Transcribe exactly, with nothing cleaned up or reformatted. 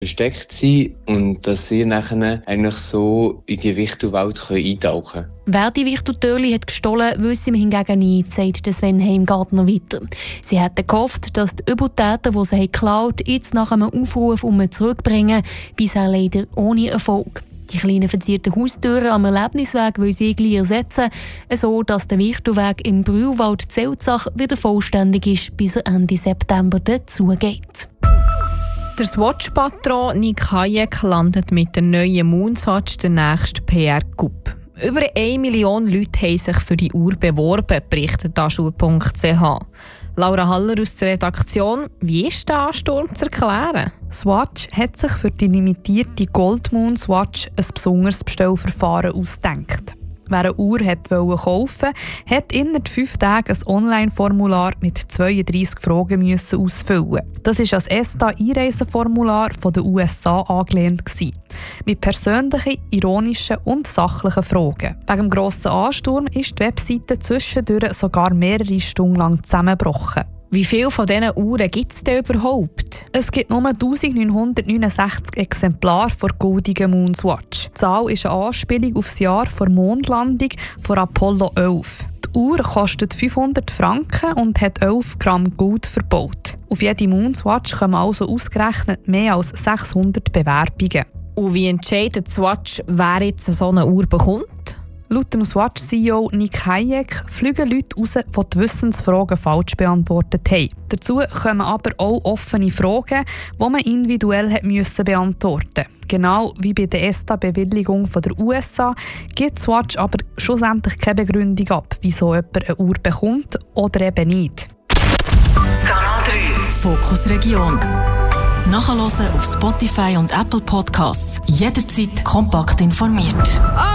versteckt sind und dass sie nachher eigentlich so in die Wichtelwelt eintauchen können. Wer die Wichteltürli hat gestohlen, wissen wir hingegen nicht, sagt Sven Heimgartner weiter. Sie hätten gehofft, dass die Übeltäter, die sie geklaut haben, jetzt nach einem Aufruf um zurückbringen, bisher leider ohne Erfolg. Die kleinen verzierten Haustüren am Erlebnisweg wollen sie gleich ersetzen, so dass der Wichtelweg im Brühlwald-Zelzach wieder vollständig ist, bis er Ende September dazugeht. Der Swatch-Patron Nick Hayek landet mit der neuen Moonswatch der nächste P R-Coup. Über eine Million Leute haben sich für die Uhr beworben, berichtet aschur punkt c h. Laura Haller aus der Redaktion, wie ist der Ansturm zu erklären? Swatch hat sich für die limitierte Gold Moon Swatch ein besonderes Bestellverfahren ausgedacht. Wer eine Uhr kaufen wollte, hat innerhalb fünf Tagen ein Online-Formular mit zweiunddreissig Fragen müssen ausfüllen. Das war als E S T A-Einreiseformular von den U S A angelehnt. Mit persönlichen, ironischen und sachlichen Fragen. Wegen dem grossen Ansturm ist die Webseite zwischendurch sogar mehrere Stunden lang zusammengebrochen. Wie viele von diesen Uhren gibt es denn überhaupt? Es gibt nur neunzehnhundertneunundsechzig Exemplare der goldigen Moonswatch. Die Zahl ist eine Anspielung auf das Jahr der Mondlandung von Apollo elf. Die Uhr kostet fünfhundert Franken und hat elf Gramm Gold verbaut. Auf jede Moonswatch kommen also ausgerechnet mehr als sechshundert Bewerbungen. Und wie entscheidet die Swatch, wer jetzt so eine Uhr bekommt? Laut dem Swatch-C E O Nick Hayek fliegen Leute raus, die die Wissensfragen falsch beantwortet haben. Dazu kommen aber auch offene Fragen, die man individuell hat müssen beantworten musste. Genau wie bei der E S T A-Bewilligung der U S A gibt Swatch aber schlussendlich keine Begründung ab, wieso jemand eine Uhr bekommt oder eben nicht. Kanal drei Fokus Region. Nachhören auf Spotify und Apple Podcasts. Jederzeit kompakt informiert.